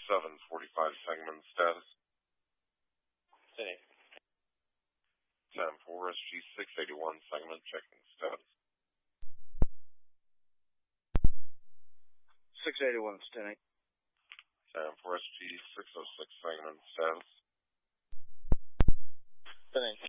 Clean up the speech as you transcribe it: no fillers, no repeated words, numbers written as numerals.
7:45 segment status. Same. Time for SG 681 segment checking status. 681 standing. Time for SG 606 segment status. Same.